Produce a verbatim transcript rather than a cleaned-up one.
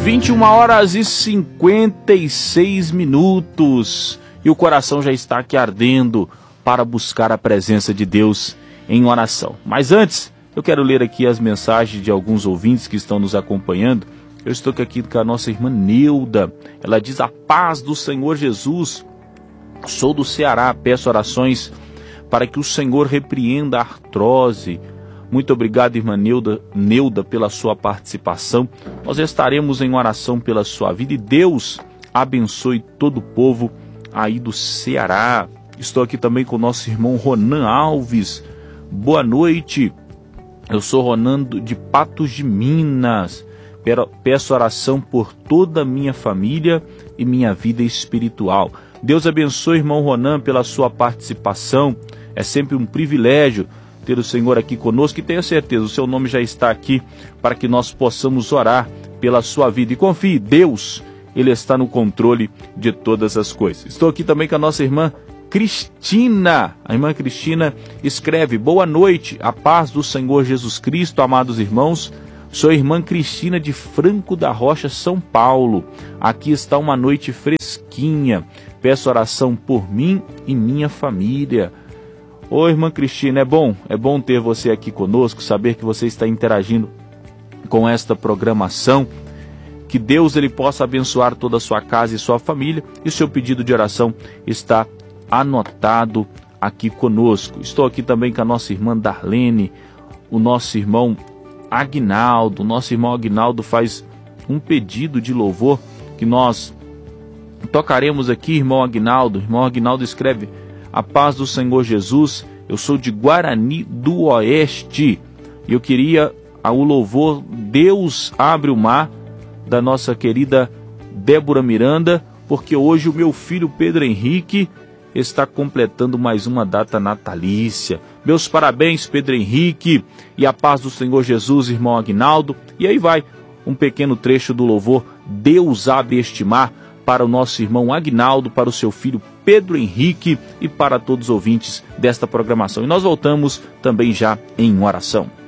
vinte e uma horas e cinquenta e seis minutos e o coração já está aqui ardendo para buscar a presença de Deus em oração. Mas antes, eu quero ler aqui as mensagens de alguns ouvintes que estão nos acompanhando. Eu estou aqui com a nossa irmã Neuda. Ela diz: a paz do Senhor Jesus. Sou do Ceará, peço orações para que o Senhor repreenda a artrose. Muito obrigado, irmã Neuda, Neuda, pela sua participação. Nós estaremos em oração pela sua vida e Deus abençoe todo o povo aí do Ceará. Estou aqui também com o nosso irmão Ronan Alves. Boa noite. Eu sou Ronan de Patos de Minas. Peço oração por toda a minha família e minha vida espiritual. Deus abençoe, irmão Ronan, pela sua participação. É sempre um privilégio ter o Senhor aqui conosco e tenha certeza, o seu nome já está aqui para que nós possamos orar pela sua vida. E confie, Deus, Ele está no controle de todas as coisas. Estou aqui também com a nossa irmã Cristina. A irmã Cristina escreve: boa noite, a paz do Senhor Jesus Cristo, amados irmãos. Sou a irmã Cristina de Franco da Rocha, São Paulo. Aqui está uma noite fresquinha. Peço oração por mim e minha família. Ô irmã Cristina, é bom, é bom ter você aqui conosco, saber que você está interagindo com esta programação. Que Deus ele possa abençoar toda a sua casa e sua família. E o seu pedido de oração está anotado aqui conosco. Estou aqui também com a nossa irmã Darlene, o nosso irmão Aguinaldo. O nosso irmão Aguinaldo faz um pedido de louvor que nós tocaremos aqui, irmão Aguinaldo. Irmão Aguinaldo escreve: a paz do Senhor Jesus, eu sou de Guarani do Oeste e eu queria o louvor Deus Abre o Mar, da nossa querida Débora Miranda, porque hoje o meu filho Pedro Henrique está completando mais uma data natalícia. Meus parabéns, Pedro Henrique, e a paz do Senhor Jesus, irmão Aguinaldo. E aí vai um pequeno trecho do louvor Deus Abre este Mar, para o nosso irmão Aguinaldo, para o seu filho Pedro Henrique e para todos os ouvintes desta programação. E nós voltamos também já em oração.